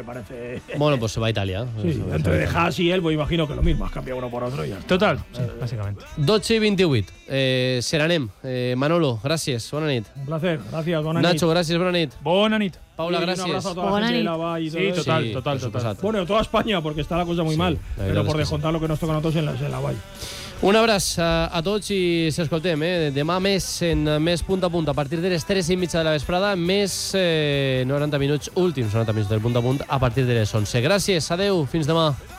parece. Bueno, pues se va a Italia. Sí, entre De Haas y él, pues imagino que lo mismo, has cambiado uno por otro y ya está. Total, sí, bàsicament. 12:28. Se n'anem. Manolo, gràcies. Bona nit. Un placer, gracias, bona nit. Nacho, gràcies. Bona nit. Bona nit. Paula, Y gràcies. Un abrazo a toda la Bona gente de nit. la Vall y todo Sí, eso. total. suposat. Bueno, toda España, porque está la cosa muy mal. la Pero veritat por és que sí. descontar lo que nos toca a nosotros en la Vall. Un abraç a tots i s'escoltem. Demà més en més punt a punt a partir de les 3:30 de la vesprada, més 90 minuts, últims 90 minuts del punt a punt a partir de les 11. Gràcies, adeu, fins demà.